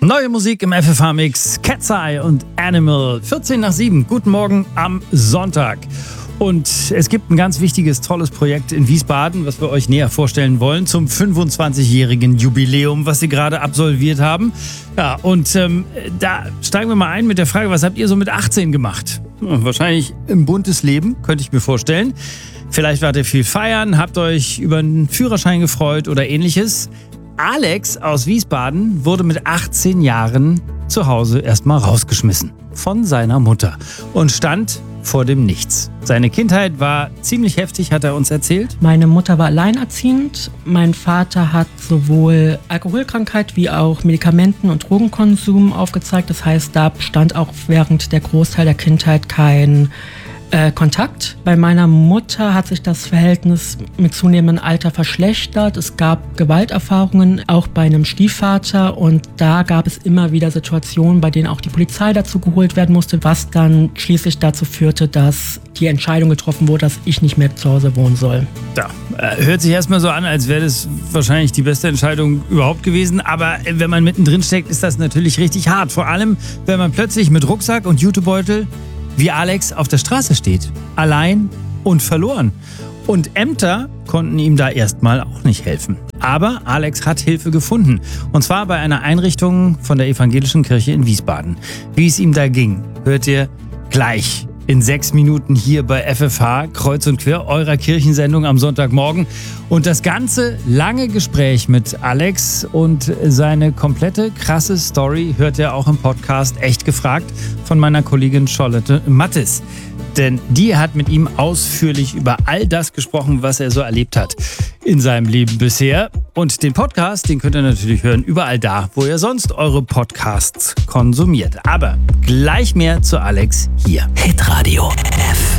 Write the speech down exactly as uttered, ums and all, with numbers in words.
Neue Musik im F F H-Mix, Cat's Eye und Animal. vierzehn nach sieben, guten Morgen am Sonntag. Und es gibt ein ganz wichtiges, tolles Projekt in Wiesbaden, was wir euch näher vorstellen wollen, zum fünfundzwanzigjährigen Jubiläum, was sie gerade absolviert haben. Ja, und ähm, da steigen wir mal ein mit der Frage, was habt ihr so mit achtzehn gemacht? Hm, wahrscheinlich ein buntes Leben, könnte ich mir vorstellen. Vielleicht wart ihr viel feiern, habt euch über einen Führerschein gefreut oder ähnliches. Alex aus Wiesbaden wurde mit achtzehn Jahren zu Hause erstmal rausgeschmissen von seiner Mutter und stand vor dem Nichts. Seine Kindheit war ziemlich heftig, hat er uns erzählt. Meine Mutter war alleinerziehend. Mein Vater hat sowohl Alkoholkrankheit wie auch Medikamenten- und Drogenkonsum aufgezeigt. Das heißt, da stand auch während der Großteil der Kindheit kein Äh, Kontakt. Bei meiner Mutter hat sich das Verhältnis mit zunehmendem Alter verschlechtert. Es gab Gewalterfahrungen, auch bei einem Stiefvater, und da gab es immer wieder Situationen, bei denen auch die Polizei dazu geholt werden musste, was dann schließlich dazu führte, dass die Entscheidung getroffen wurde, dass ich nicht mehr zu Hause wohnen soll. Ja, äh, hört sich erstmal so an, als wäre das wahrscheinlich die beste Entscheidung überhaupt gewesen, aber wenn man mittendrin steckt, ist das natürlich richtig hart. Vor allem, wenn man plötzlich mit Rucksack und Jutebeutel wie Alex auf der Straße steht. Allein und verloren. Und Ämter konnten ihm da erstmal auch nicht helfen. Aber Alex hat Hilfe gefunden. Und zwar bei einer Einrichtung von der Evangelischen Kirche in Wiesbaden. Wie es ihm da ging, hört ihr gleich in sechs Minuten hier bei F F H, Kreuz und Quer, eurer Kirchensendung am Sonntagmorgen. Und das ganze lange Gespräch mit Alex und seine komplette krasse Story hört ihr auch im Podcast Echt gefragt von meiner Kollegin Charlotte Mattes. Denn die hat mit ihm ausführlich über all das gesprochen, was er so erlebt hat in seinem Leben bisher. Und den Podcast, den könnt ihr natürlich hören überall da, wo ihr sonst eure Podcasts konsumiert. Aber gleich mehr zu Alex hier. Hitradio F